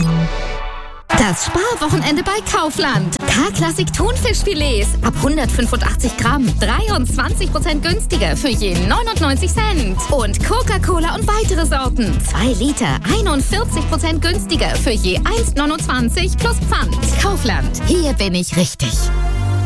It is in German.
Das Sparwochenende bei Kaufland. K-Klassik Thunfischfilets ab 185 Gramm. 23% günstiger für je 99 Cent. Und Coca-Cola und weitere Sorten. 2 Liter, 41% günstiger für je 1,29 plus Pfand. Kaufland. Hier bin ich richtig.